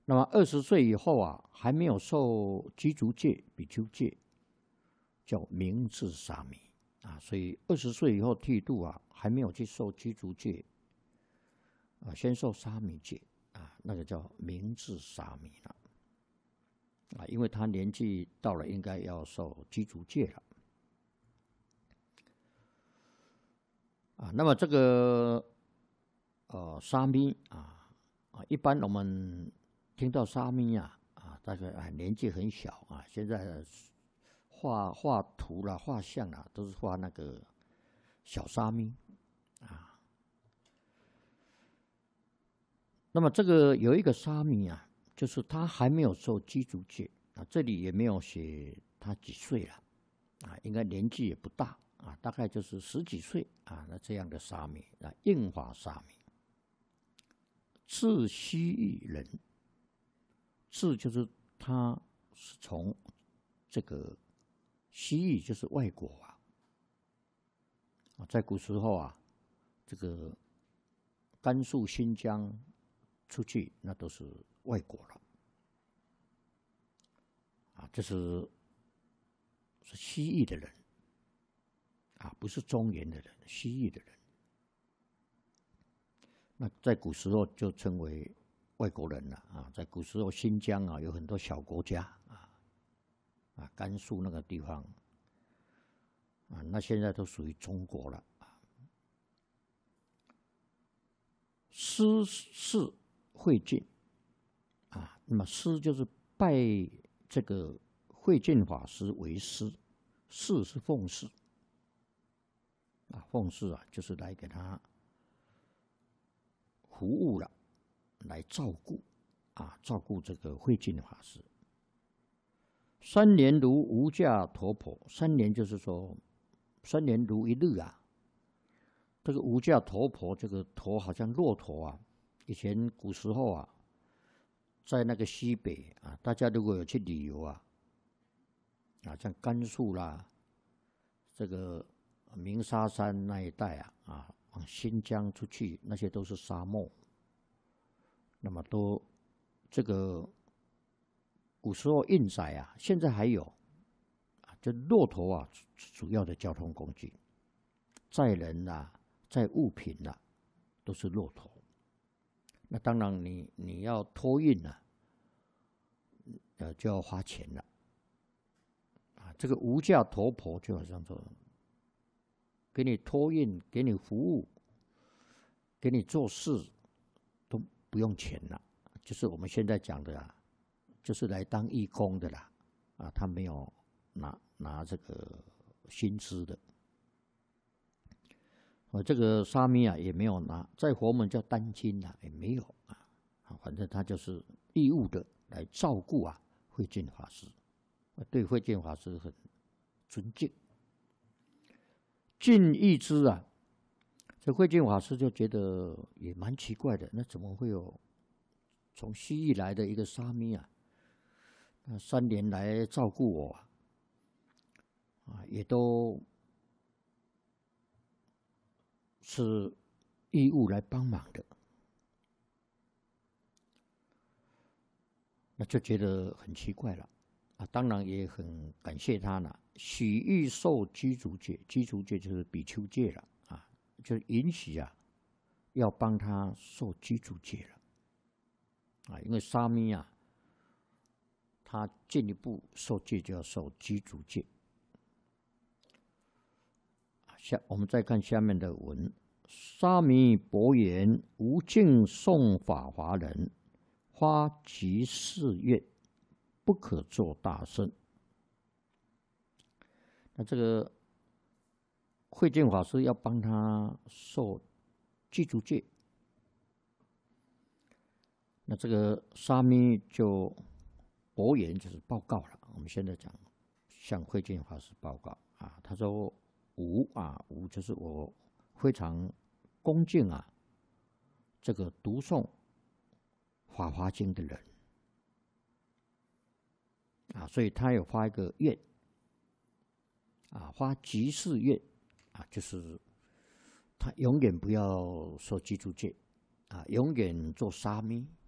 那么20岁以后啊，还没有受居足戒、比丘戒，叫明智沙弥啊。所以20岁以后剃度啊，还没有去受居足戒啊，先受沙弥戒啊，那个叫明智沙弥了啊，因为他年纪到了，应该要受居足戒了啊。那么这个沙弥一般我们听到沙弥大概年纪很小啊，现在画图啦、画像啦，都是画那个小沙弥啊。那么这个有一个沙弥啊，就是他还没有受居足戒啊，这里也没有写他几岁了啊，应该年纪也不大啊，大概就是10几岁啊，那这样的沙弥啊，应法沙弥。字西域人，字就是他是从这个西域，就是外国在古时候啊，这个甘肃、新疆出去，那都是外国了啊，这是西域的人啊，不是中原的人，西域的人。那在古时候就称为外国人了啊，在古时候新疆有很多小国家甘肃那个地方那现在都属于中国了师是慧净那么师就是拜这个慧净法师为师，侍是奉侍奉侍就是来给他服务了，来照顾这个慧净法师。3年如无价陀婆，3年就是说3年如一日这个无价陀婆，这个陀好像骆驼以前古时候在那个西北大家如果有去旅游像甘肃啦，这个鸣沙山那一带往新疆出去，那些都是沙漠。那么这个古时候运载现在还有这骆驼主要的交通工具，载人载物品都是骆驼。那当然你要托运就要花钱了这个无价陀婆就好像说，给你托运，给你服务，给你做事都不用钱了，就是我们现在讲的就是来当义工的啦他没有拿这个薪资的。这个沙弥也没有拿，在佛门叫担金也没有反正他就是义务的来照顾慧净法师，对慧净法师很尊敬。尽一之这慧净法师就觉得也蛮奇怪的，那怎么会有从西域来的一个沙弥那3年来照顾我也都是义务来帮忙的，那就觉得很奇怪了当然也很感谢他了。许欲受居足戒，居足戒就是比丘戒了就允许要帮他受居足戒了因为沙弥他进一步受戒就要受居足戒。我们再看下面的文：沙弥薄言无尽颂法华人，花及4月，不可作大圣。那这个慧净法师要帮他受居足戒，那这个沙弥就薄言，就是报告了。我们现在讲向慧净法师报告他说吾就是我非常恭敬这个读诵法华经的人所以他有发一个愿发即誓愿就是他永远不要受居足戒永远做沙弥